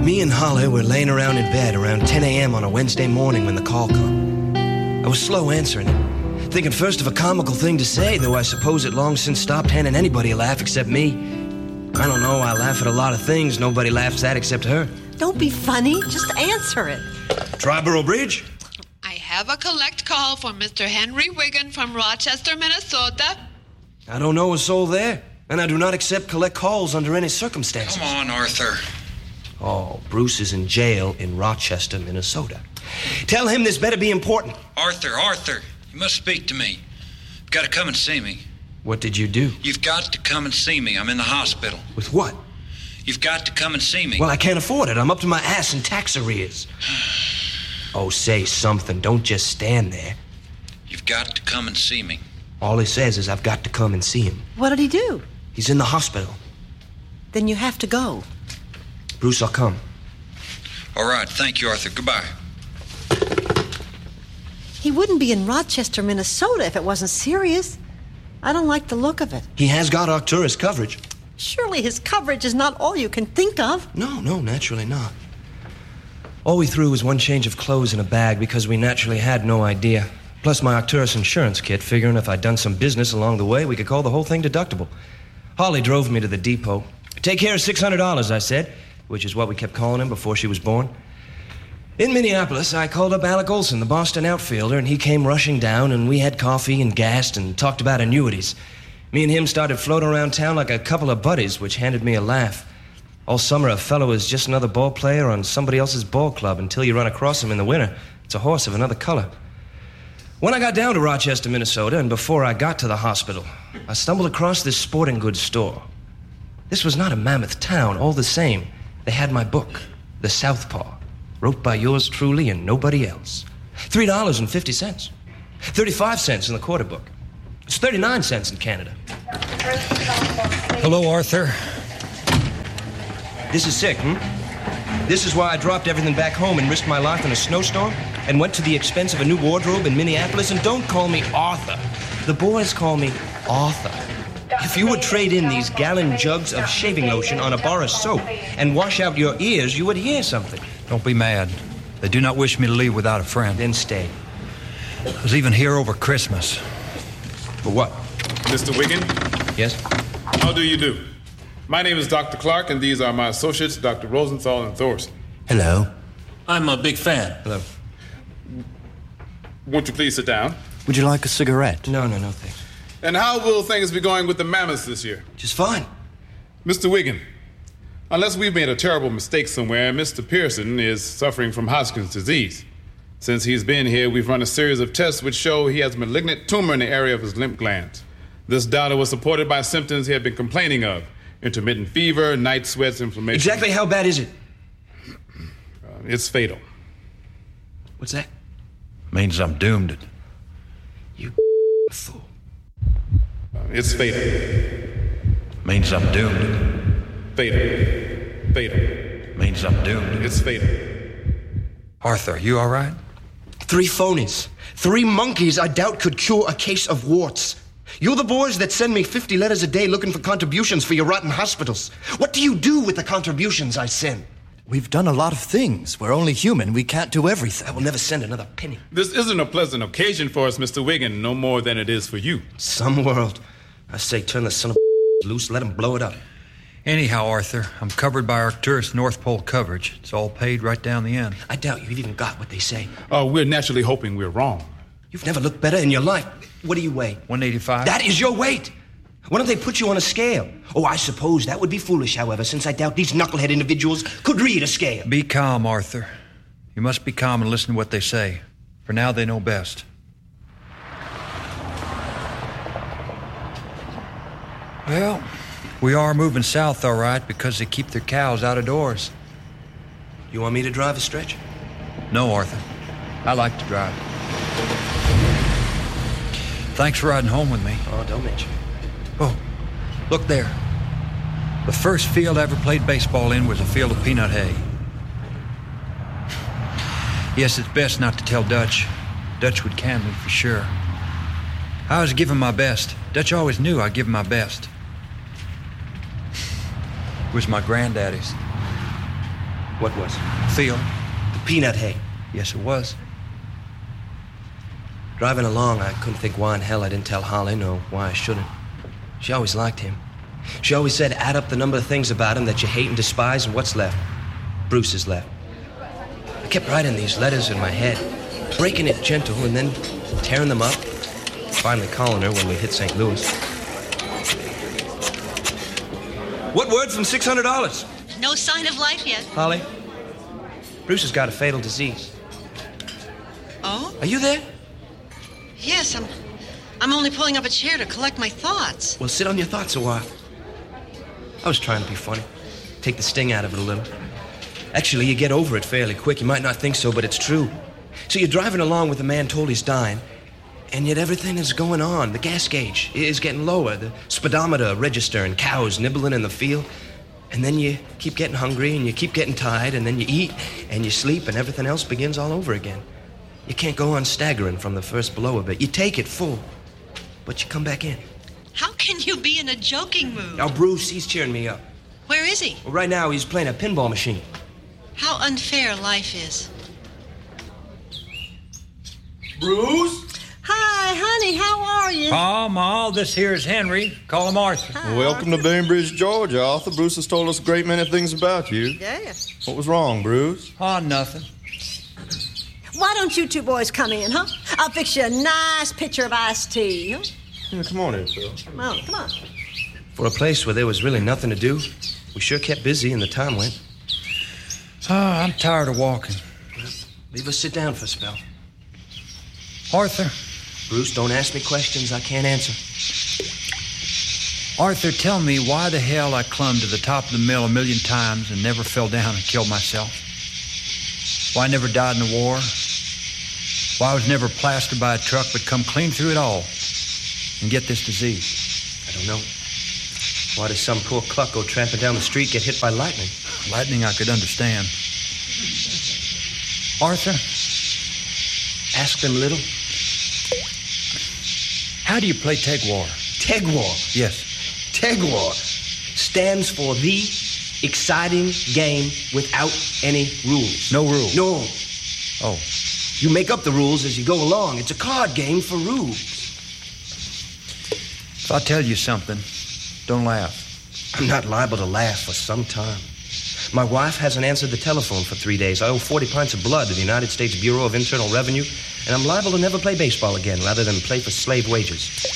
Me and Holly were laying around in bed around 10 a.m. on a Wednesday morning when the call come. I was slow answering it, thinking first of a comical thing to say, though I suppose it long since stopped handing anybody a laugh except me. I don't know, I laugh at a lot of things nobody laughs at except her. Don't be funny, just answer it. Triborough Bridge? I have a collect call for Mr. Henry Wiggin from Rochester, Minnesota. I don't know a soul there, and I do not accept collect calls under any circumstances. Come on, Arthur. Oh, Bruce is in jail in Rochester, Minnesota. Tell him this better be important. Arthur, you must speak to me. You've got to come and see me. What did you do? You've got to come and see me. I'm in the hospital. With what? You've got to come and see me. Well, I can't afford it. I'm up to my ass in tax arrears. Oh, say something. Don't just stand there. You've got to come and see me. All he says is I've got to come and see him. What did he do? He's in the hospital. Then you have to go. Bruce, I'll come. All right, thank you, Arthur. Goodbye. He wouldn't be in Rochester, Minnesota if it wasn't serious. I don't like the look of it. He has got Arcturus coverage. Surely his coverage is not all you can think of. No, naturally not. All we threw was one change of clothes in a bag because we naturally had no idea. Plus my Arcturus insurance kit, figuring if I'd done some business along the way, we could call the whole thing deductible. Holly drove me to the depot. Take care of $600, I said, which is what we kept calling him before she was born. In Minneapolis, I called up Alec Olson, the Boston outfielder, and he came rushing down, and we had coffee and gassed and talked about annuities. Me and him started floating around town like a couple of buddies, which handed me a laugh. All summer, a fellow is just another ball player on somebody else's ball club until you run across him in the winter. It's a horse of another color. When I got down to Rochester, Minnesota, and before I got to the hospital, I stumbled across this sporting goods store. This was not a mammoth town, all the same. They had my book, The Southpaw, wrote by yours truly and nobody else. $3.50. 35 cents in the quarter book. It's 39 cents in Canada. Hello, Arthur. This is sick, This is why I dropped everything back home and risked my life in a snowstorm and went to the expense of a new wardrobe in Minneapolis. And don't call me Arthur. The boys call me Arthur. If you would trade in these gallon jugs of shaving lotion on a bar of soap and wash out your ears, you would hear something. Don't be mad. They do not wish me to leave without a friend. Then stay. I was even here over Christmas. For what? Mr. Wiggin? Yes? How do you do? My name is Dr. Clark, and these are my associates, Dr. Rosenthal and Thorson. Hello. I'm a big fan. Hello. Won't you please sit down? Would you like a cigarette? No, thanks. And how will things be going with the Mammoths this year? Just fine. Mr. Wiggin, unless we've made a terrible mistake somewhere, Mr. Pearson is suffering from Hodgkin's disease. Since he's been here, we've run a series of tests which show he has a malignant tumor in the area of his lymph glands. This data was supported by symptoms he had been complaining of: intermittent fever, night sweats, inflammation. Exactly how bad is it? It's fatal. What's that? Means I'm doomed. You fool. It's fatal. Means I'm doomed. Fatal. Fatal. Means I'm doomed. It's fatal. Arthur, you all right? 3 phonies. 3 monkeys I doubt could cure a case of warts. You're the boys that send me 50 letters a day looking for contributions for your rotten hospitals. What do you do with the contributions I send? We've done a lot of things. We're only human. We can't do everything. I will never send another penny. This isn't a pleasant occasion for us, Mr. Wiggin, no more than it is for you. Some world. I say turn the son of loose, let him blow it up. Anyhow, Arthur, I'm covered by Arcturus North Pole coverage. It's all paid right down the end. I doubt you've even got what they say. We're naturally hoping we're wrong. You've never looked better in your life. What do you weigh? 185. That is your weight. Why don't they put you on a scale? Oh, I suppose that would be foolish, however, since I doubt these knucklehead individuals could read a scale. Be calm, Arthur. You must be calm and listen to what they say. For now, they know best. Well, we are moving south, all right, because they keep their cows out of doors. You want me to drive a stretch? No, Arthur. I like to drive. Thanks for riding home with me. Oh, don't mention. Oh, look there. The first field I ever played baseball in was a field of peanut hay. Yes, it's best not to tell Dutch. Dutch would can me for sure. I was giving my best. Dutch always knew I'd give him my best. It was my granddaddy's. What was? Field. The peanut hay. Yes, it was. Driving along, I couldn't think why in hell I didn't tell Holly, nor why I shouldn't. She always liked him. She always said, add up the number of things about him that you hate and despise, and what's left? Bruce is left. I kept writing these letters in my head, breaking it gentle and then tearing them up, finally calling her when we hit St. Louis. What word from $600? No sign of life yet. Holly, Bruce has got a fatal disease. Oh? Are you there? Yes, I'm only pulling up a chair to collect my thoughts. Well, sit on your thoughts a while. I was trying to be funny. Take the sting out of it a little. Actually, you get over it fairly quick. You might not think so, but it's true. So you're driving along with a man told he's dying, and yet everything is going on. The gas gauge is getting lower, the speedometer registering, cows nibbling in the field. And then you keep getting hungry, and you keep getting tired, and then you eat, and you sleep, and everything else begins all over again. You can't go on staggering from the first blow of it. You take it full, but you come back in. How can you be in a joking mood? Now, Bruce, he's cheering me up. Where is he? Well, right now, he's playing a pinball machine. How unfair life is. Bruce? Hi, honey, how are you? Pa, Ma, this here is Henry. Call him Arthur. Welcome to Bainbridge, Georgia, Arthur. Bruce has told us a great many things about you. Yeah. What was wrong, Bruce? Oh, nothing. Why don't you two boys come in, huh? I'll fix you a nice pitcher of iced tea, huh? Yeah, come on in, Phil. Come on. For a place where there was really nothing to do, we sure kept busy and the time went. Oh, I'm tired of walking. Leave us sit down for a spell. Arthur. Bruce, don't ask me questions I can't answer. Arthur, tell me why the hell I clumb to the top of the mill a million times and never fell down and killed myself. Why I never died in the war. Why I was never plastered by a truck but come clean through it all and get this disease. I don't know. Why does some poor cluck go tramping down the street get hit by lightning? Lightning I could understand. Arthur? Ask them little. How do you play Teg War? Teg War. Yes. Teg War stands for the exciting game without any rules. No rules? No. Oh. You make up the rules as you go along. It's a card game for rules. If I tell you something, don't laugh. I'm not liable to laugh for some time. My wife hasn't answered the telephone for 3 days. I owe 40 pints of blood to the United States Bureau of Internal Revenue, and I'm liable to never play baseball again rather than play for slave wages.